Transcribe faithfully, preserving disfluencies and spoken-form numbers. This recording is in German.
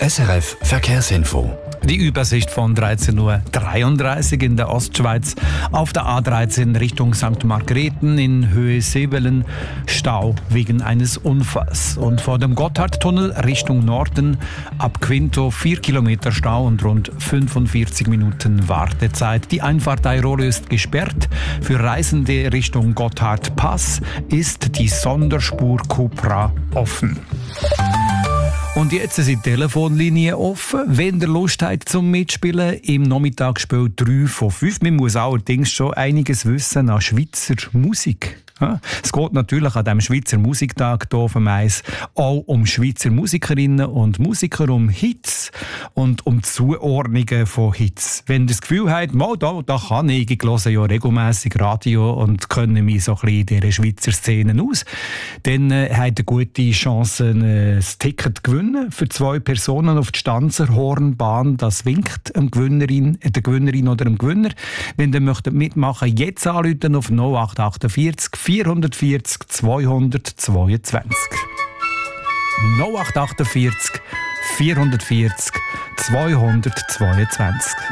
S R F Verkehrsinfo. Die Übersicht von dreizehn Uhr dreiunddreißig in der Ostschweiz. Auf der A dreizehn Richtung Sankt Margrethen in Höhe Sevelen Stau wegen eines Unfalls. Und vor dem Gotthardtunnel Richtung Norden ab Quinto vier Kilometer Stau und rund fünfundvierzig Minuten Wartezeit. Die Einfahrt Airolo ist gesperrt. Für Reisende Richtung Gotthardpass ist die Sonderspur Cupra offen. Und jetzt sind die Telefonlinien offen. Wenn ihr Lust habt zum Mitspielen, im Nachmittagsspiel drei von fünf. Man muss allerdings schon einiges wissen an Schweizer Musik. Ja, es geht natürlich an diesem Schweizer Musiktag hier auf dem Eis auch um Schweizer Musikerinnen und Musiker, um Hits und um Zuordnungen von Hits. Wenn ihr das Gefühl habt, mal da, da kann ich, ich höre ja regelmässig Radio und kenne mich so ein bisschen in dieser Schweizer Szene aus, dann äh, habt ihr gute Chancen, äh, das Ticket zu gewinnen für zwei Personen auf die Stanzerhornbahn. Das winkt dem Gewinnerin, äh, der Gewinnerin oder dem Gewinner. Wenn ihr möchtet mitmachen, jetzt anrufen auf null acht achtundvierzig vierhundertvierzig zweihundertzweiundzwanzig. null acht achtundvierzig vierhundertvierzig zweihundertzweiundzwanzig.